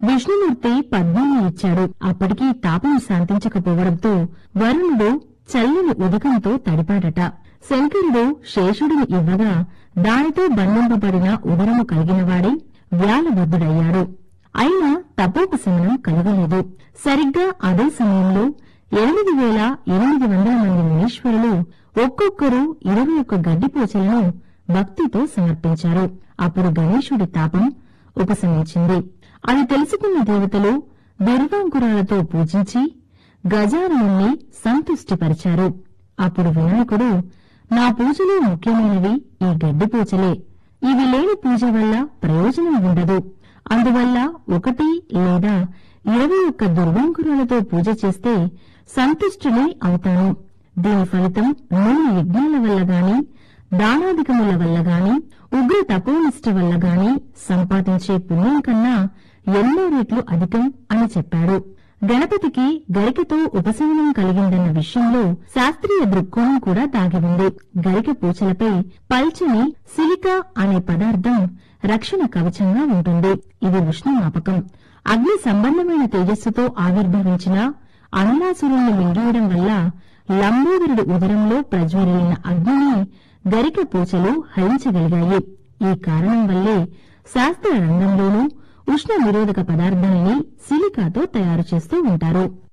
విష్ణుమూర్తి పద్మాన్ని ఇచ్చాడు. అప్పటికీ తాపం శాంతించకపోవడంతో వరుణుడు చల్లని ఉదకంతో తడిపాడట. శంకరుడు శేషుడిని ఇవ్వగా దానితో బంధింపబడిన ఉదరము కలిగినవాడై వ్యాలబద్ధుడయ్యాడు. అయినా తపోపశమనం కలగలేదు. సరిగ్గా అదే సమయంలో 8,800 మంది మునీశ్వరులు ఒక్కొక్కరు 21 గడ్డిపోచలను భక్తితో సమర్పించారు. అప్పుడు గణేశుడి తాపం ఉపశమించింది. అది తెలుసుకున్న దేవతలు దుర్వాంకురాలతో పూజించి గజాననుణ్ణి సంతుష్టిపరిచారు. అప్పుడు వినాయకుడు, నా పూజలో ముఖ్యమైనవి ఈ గడ్డిపూచలే. ఇవి లేని పూజ వల్ల ప్రయోజనం ఉండదు. అందువల్ల 1 లేదా 21 దుర్వాంకురాలతో పూజ చేస్తే సంతుష్టులే అవుతాను. దీని ఫలితం 3 యజ్ఞాల వల్ల గాని, దానాధికముల వల్ల గాని, ఉగ్ర తపోనిష్ట వల్ల గాని సంపాదించే పుణ్యం కన్నా ఎన్నో రెట్లు అధికం అని చెప్పాడు. గణపతికి గరికతో ఉపశమనం కలిగిందన్న విషయంలో శాస్త్రీయ దృక్కోణం కూడా దాగి ఉంది. గరిక పూచలపై పల్చని సిలికా అనే పదార్థం రక్షణ కవచంగా ఉంటుంది. ఇది ఉష్ణమాపకం. అగ్ని సంబంధమైన తేజస్సుతో ఆవిర్భవించిన అమలాసురుణ్ణి మింగేయడం వల్ల లంబోదరుడి ఉదరంలో ప్రజ్వరిల్లిన అగ్నిని గరిక పూచలు హరించగలిగాయి. ఈ కారణం వల్లే శాస్త్ర రంగంలోనూ ఉష్ణ నిరోధక పదార్థాన్ని సిలికాతో తయారు చేస్తూ ఉంటారు.